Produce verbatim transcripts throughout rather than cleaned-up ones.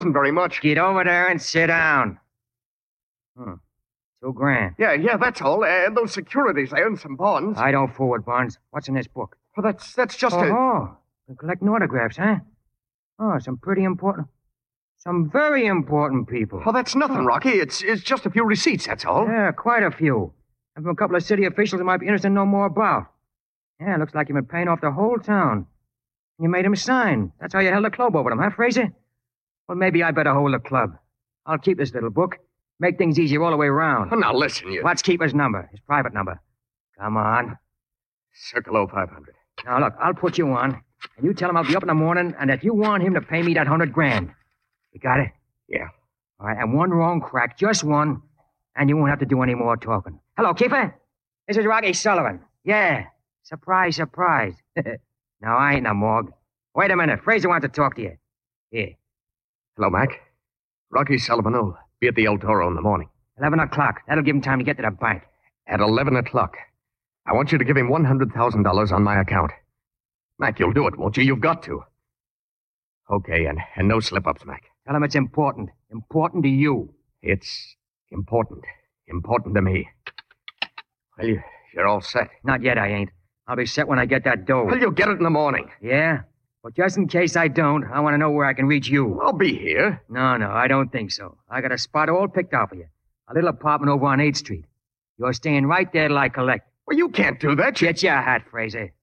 Isn't very much. Get over there and sit down. Hmm. Two grand. Yeah, yeah, that's all. Uh, those securities there and some bonds. I don't forward bonds. What's in this book? Well, that's that's just oh, a... Oh, you're collecting autographs, huh? Oh, some pretty important... Some very important people. Oh, that's nothing, Rocky. It's it's just a few receipts, that's all. Yeah, quite a few. And from a couple of city officials who might be interested to know more about. Yeah, looks like you've been paying off the whole town. You made him sign. That's how you held the club over them, huh, Fraser? Well, maybe I better hold the club. I'll keep this little book. Make things easier all the way around. Oh, now, listen, you... What's Keeper's number? His private number. Come on. Circle oh five hundred. Now, look, I'll put you on, and you tell him I'll be up in the morning and that you want him to pay me that hundred grand. You got it? Yeah. All right, and one wrong crack, just one, and you won't have to do any more talking. Hello, Keeper. This is Rocky Sullivan. Yeah. Surprise, surprise. No, I ain't no morgue. Wait a minute. Fraser wants to talk to you. Here. Hello, Mac. Rocky Sullivan will be at the El Toro in the morning. Eleven o'clock. That'll give him time to get to the bank. At eleven o'clock. I want you to give him one hundred thousand dollars on my account. Mac, you'll do it, won't you? You've got to. Okay, and, and no slip-ups, Mac. Tell him it's important. Important to you. It's important. Important to me. Well, you, you're all set. Not yet, I ain't. I'll be set when I get that dough. Well, you'll get it in the morning. Yeah? But just in case I don't, I want to know where I can reach you. I'll be here. No, no, I don't think so. I got a spot all picked out for you. A little apartment over on eighth street. You're staying right there till I collect. Well, you can't do that. You... Get your hat, Fraser.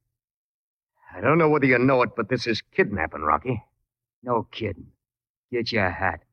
I don't know whether you know it, but this is kidnapping, Rocky. No kidding. Get your hat.